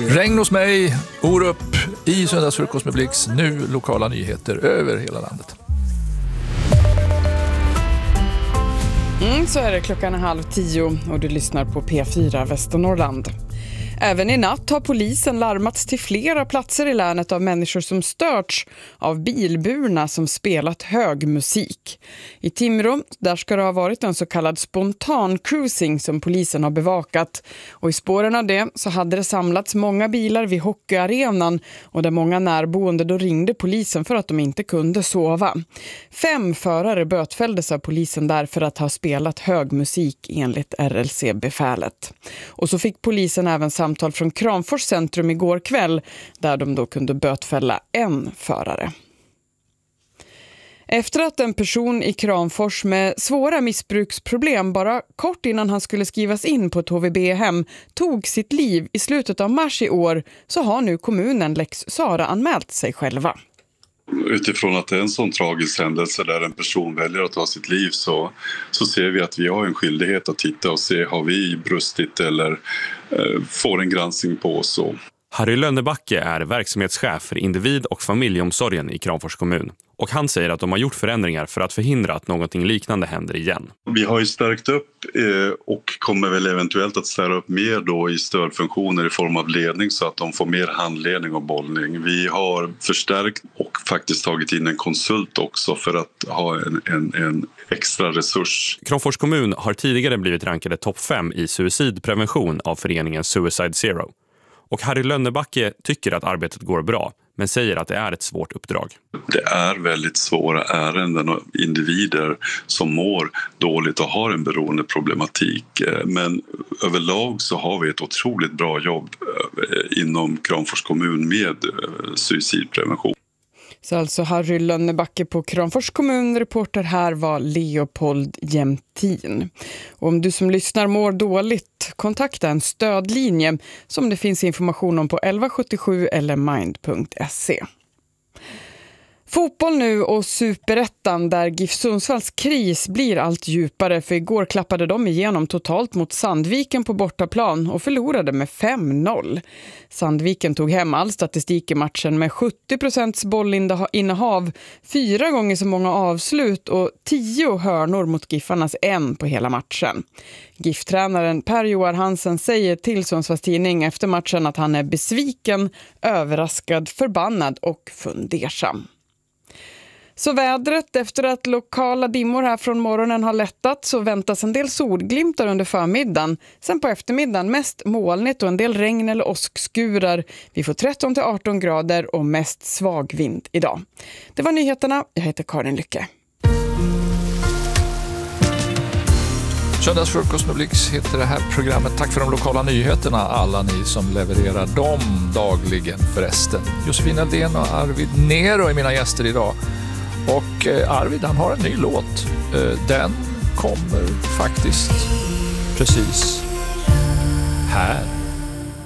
Regn hos mig, Orup i Söndagsfrukost med Blix. Nu lokala nyheter över hela landet. Så är det 9:30 och du lyssnar på P4 Västernorrland. Även i natt har polisen larmats till flera platser i länet av människor som störts av bilburna som spelat hög musik. I Timrå, där ska det ha varit en så kallad spontan cruising som polisen har bevakat. Och i spåren av det så hade det samlats många bilar vid hockeyarenan och där många närboende då ringde polisen för att de inte kunde sova. 5 förare bötfälldes av polisen där för att ha spelat hög musik enligt RLC-befälet. Och så fick polisen även samtal från Kramfors centrum igår kväll där de då kunde bötfälla en förare. Efter att en person i Kramfors med svåra missbruksproblem bara kort innan han skulle skrivas in på ett HVB-hem tog sitt liv i slutet av mars i år så har nu kommunen Lex Sara anmält sig själva. Utifrån att det är en sån tragisk händelse där en person väljer att ta sitt liv så ser vi att vi har en skyldighet att titta och se har vi brustit eller får en granskning på oss. Harry Lönnebacke är verksamhetschef för individ- och familjeomsorgen i Kramfors kommun. Och han säger att de har gjort förändringar för att förhindra att någonting liknande händer igen. Vi har ju stärkt upp och kommer väl eventuellt att stärka upp mer då i stödfunktioner i form av ledning så att de får mer handledning och bollning. Vi har förstärkt och faktiskt tagit in en konsult också för att ha en extra resurs. Kramfors kommun har tidigare blivit rankade topp 5 i suicidprevention av föreningen Suicide Zero. Och Harry Lönnebacke tycker att arbetet går bra, men säger att det är ett svårt uppdrag. Det är väldigt svåra ärenden och individer som mår dåligt och har en beroendeproblematik. Men överlag så har vi ett otroligt bra jobb inom Kramfors kommun med suicidprevention. Så alltså Harry Lönnebacke på Kramfors kommun, reporter här var Leopold Jämtin. Och om du som lyssnar mår dåligt, kontakta en stödlinje som det finns information om på 1177 eller mind.se. Fotboll nu och Superettan där GIF Sundsvalls kris blir allt djupare för igår klappade de igenom totalt mot Sandviken på bortaplan och förlorade med 5-0. Sandviken tog hem all statistik i matchen med 70% bollinnehav, 4 gånger så många avslut och 10 hörnor mot Giffarnas 1 på hela matchen. GIF-tränaren Per-Joar Hansen säger till Sundsvalls tidning efter matchen att han är besviken, överraskad, förbannad och fundersam. Så vädret, efter att lokala dimmor här från morgonen har lättat så väntas en del solglimtar under förmiddagen. Sen på eftermiddagen mest molnigt och en del regn eller åskskurar. Vi får 13-18 grader och mest svag vind idag. Det var nyheterna. Jag heter Karin Lycke. Söndagsfrukost med Blix heter det här programmet. Tack för de lokala nyheterna, alla ni som levererar dem dagligen förresten. Josefin Aldén och Arvid Nero är mina gäster idag. Och Arvid, han har en ny låt. Den kommer faktiskt precis här.